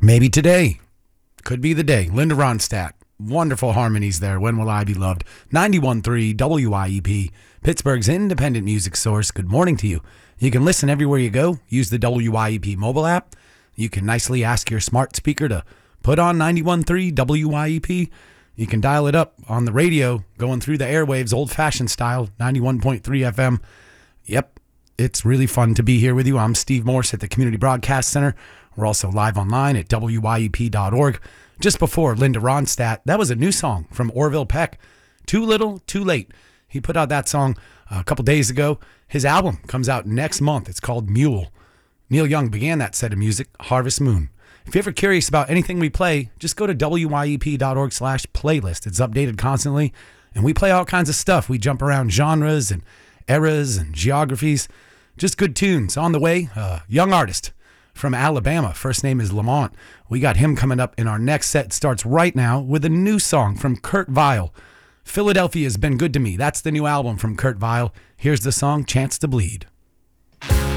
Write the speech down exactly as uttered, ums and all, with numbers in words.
Maybe today. Could be the day. Linda Ronstadt. Wonderful harmonies there. When Will I Be Loved? ninety-one point three W I E P, Pittsburgh's independent music source. Good morning to you. You can listen everywhere you go. Use the W I E P mobile app. You can nicely ask your smart speaker to put on ninety-one point three W I E P. You can dial it up on the radio, going through the airwaves, old-fashioned style, ninety-one point three F M. Yep, it's really fun to be here with you. I'm Steve Morse at the Community Broadcast Center. We're also live online at W I E P dot org. Just before Linda Ronstadt, that was a new song from Orville Peck, Too Little, Too Late. He put out that song a couple days ago. His album comes out next month. It's called Mule. Neil Young began that set of music, Harvest Moon. If you're ever curious about anything we play, just go to W I E P dot org slash playlist. It's updated constantly, and we play all kinds of stuff. We jump around genres and eras and geographies. Just good tunes. On the way, uh, young artist from Alabama. First name is Lamont. We got him coming up in our next set. It starts right now with a new song from Kurt Vile. Philadelphia's Been Good to Me. That's the new album from Kurt Vile. Here's the song, Chance to Bleed.